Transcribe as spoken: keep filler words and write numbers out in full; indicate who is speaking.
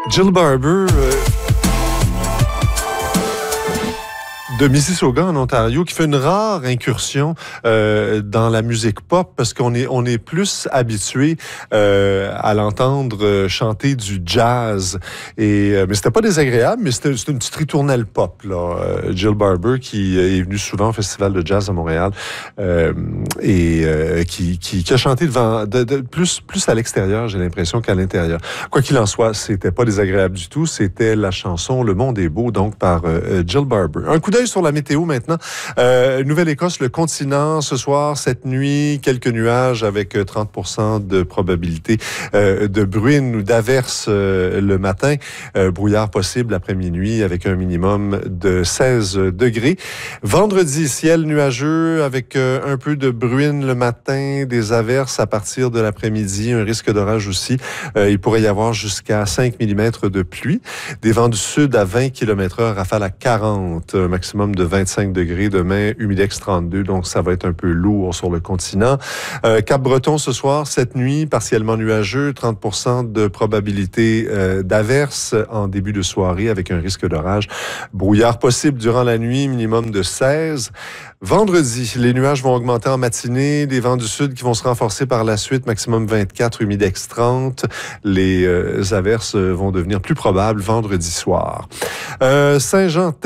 Speaker 1: Jill Barber euh, de Mississauga en Ontario qui fait une rare incursion euh, dans la musique pop parce qu'on est on est plus habitué euh, à l'entendre euh, chanter du jazz et euh, mais c'était pas désagréable, mais c'était, c'était une petite ritournelle pop là. Euh, Jill Barber qui est venue souvent au Festival de jazz à Montréal euh, et euh, qui, qui qui a chanté devant de, de, plus plus à l'extérieur, j'ai l'impression, qu'à l'intérieur. Quoi qu'il en soit, c'était pas désagréable du tout. C'était la chanson Le Monde est beau, donc par euh, Jill Barber. Un coup d'œil sur la météo maintenant. Euh, Nouvelle-Écosse, le continent, ce soir, cette nuit, quelques nuages avec trente pour cent de probabilité euh, de bruine ou d'averse euh, le matin. Euh, brouillard possible après minuit avec un minimum de seize degrés. Vendredi, ciel nuageux avec euh, un peu de bruine le matin, des averses à partir de l'après-midi, un risque d'orage aussi. Euh, il pourrait y avoir jusqu'à cinq millimètres de pluie. Des vents du sud à vingt kilomètres heure, rafale à quarante, un maximum de vingt-cinq degrés. Demain, humidex trente-deux, donc ça va être un peu lourd sur le continent. Euh, Cap-Breton ce soir, cette nuit, partiellement nuageux, trente pour cent de probabilité euh, d'averse en début de soirée avec un risque d'orage. Brouillard possible durant la nuit, minimum de seize. Vendredi, les nuages vont augmenter en matinée, des vents du sud qui vont se renforcer par la suite, maximum vingt-quatre, humidex trente. Les euh, averses vont devenir plus probables vendredi soir. Euh, Saint-Jean,